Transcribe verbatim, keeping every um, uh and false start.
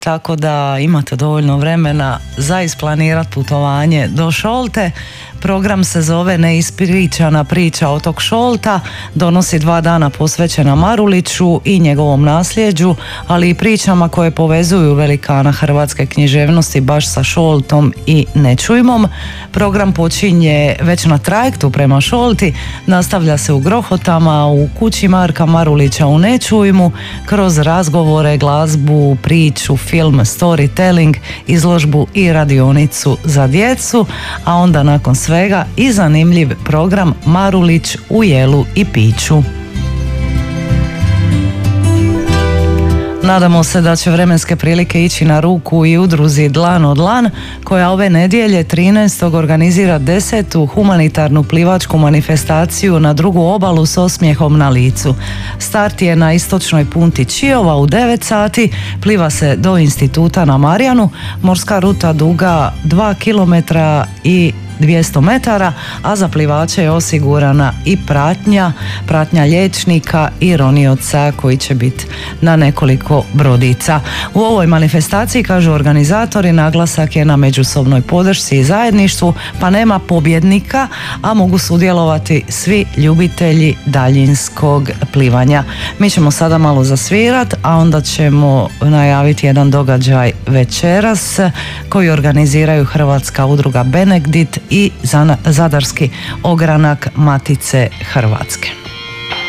tako da imate dovoljno vremena za isplanirati putovanje do Šolte. Program se zove Neispričana priča otok Šolta, donosi dva dana posvećena Maruliću i njegovom nasljeđu, ali i pričama koje povezuju velikana hrvatske književnosti baš sa Šoltom i Nečujmom. Program počinje već na trajektu prema Šolti, nastavlja se u Grohotama, u kući Marka Marulića u Nečujmu, kroz razgovore, glazbu, priču, film, storytelling, izložbu i radionicu za djecu, a onda nakon svega i zanimljiv program Marulić u jelu i piću. Nadamo se da će vremenske prilike ići na ruku i udruzi Dlan od Dlan, koja ove nedjelje trinaestog organizira desetu humanitarnu plivačku manifestaciju na drugu obalu s osmijehom na licu. Start je na istočnoj punti Čiova u devet sati, pliva se do instituta na Marjanu, morska ruta duga dva kilometra i dvjesto metara, a za plivače je osigurana i pratnja, pratnja liječnika i ronioca koji će biti na nekoliko brodica. U ovoj manifestaciji, kažu organizatori, naglasak je na međusobnoj podršci i zajedništvu, pa nema pobjednika, a mogu sudjelovati svi ljubitelji daljinskog plivanja. Mi ćemo sada malo zasvirat, a onda ćemo najaviti jedan događaj večeras koji organiziraju Hrvatska udruga Benedikt i zadarski ogranak Matice Hrvatske.